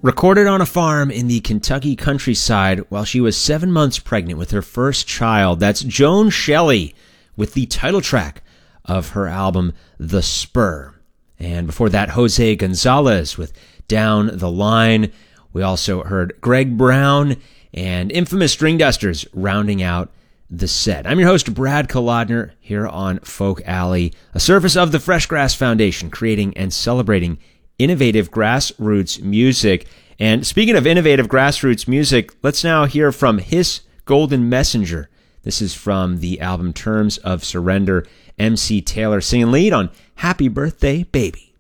Recorded on a farm in the Kentucky countryside while she was 7 months pregnant with her first child. That's Joan Shelley with the title track of her album, The Spur. And before that, Jose Gonzalez with Down the Line. We also heard Greg Brown and Infamous String Dusters rounding out the set. I'm your host, Brad Kolodner, here on Folk Alley, a service of the Fresh Grass Foundation, creating and celebrating innovative grassroots music. And speaking of innovative grassroots music, let's now hear from Hiss Golden Messenger. This is from the album Terms of Surrender. MC Taylor singing lead on Happy Birthday, Baby.